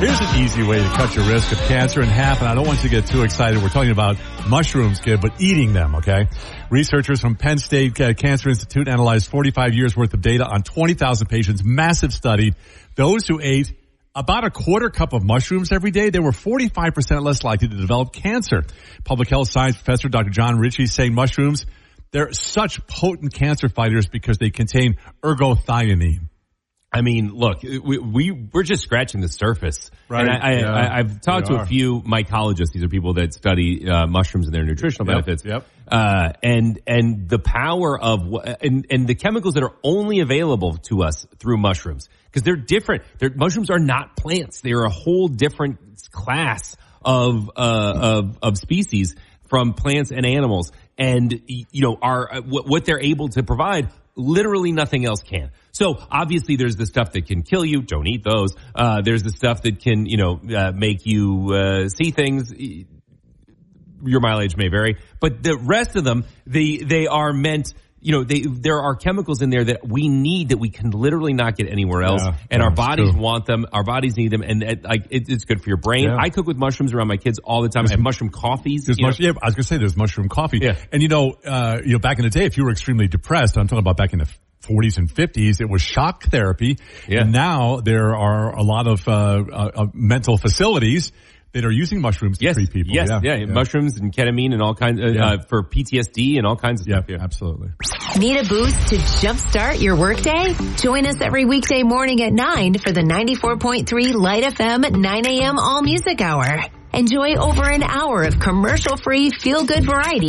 Here's an easy way to cut your risk of cancer in half, and I don't want you to get too excited. We're talking about mushrooms, kid, but eating them, okay? Researchers from Penn State Cancer Institute analyzed 45 years worth of data on 20,000 patients. Massive study. Those who ate about a quarter cup of mushrooms every day, they were 45% less likely to develop cancer. Public health science professor Dr. John Ritchie saying mushrooms, they're such potent cancer fighters because they contain ergothioneine. I mean, look, we're just scratching the surface. Right. And I've talked to a few mycologists. These are people that study mushrooms and their nutritional benefits. Yep. And the power of and the chemicals that are only available to us through mushrooms, because they're different. Mushrooms are not plants. They are a whole different class of species from plants and animals. And what they're able to provide, literally nothing else can. So obviously there's the stuff that can kill you. Don't eat those. There's the stuff that can, make you see things. Your mileage may vary, but the rest of them, they are meant, there are chemicals in there that we need that we can literally not get anywhere else. And our bodies want them. Our bodies need them. And it's good for your brain. Yeah. I cook with mushrooms around my kids all the time. I have mushroom coffees. I was going to say there's mushroom coffee. Yeah. And back in the day, if you were extremely depressed, I'm talking about back in the 40s and 50s, it was shock therapy. Yeah. And now there are a lot of mental facilities that are using mushrooms to treat people. Yes, mushrooms and ketamine and all kinds for PTSD and all kinds of stuff. Yeah, absolutely. Need a boost to jumpstart your workday? Join us every weekday morning at 9 for the 94.3 Light FM 9 a.m. All Music Hour. Enjoy over an hour of commercial-free feel-good variety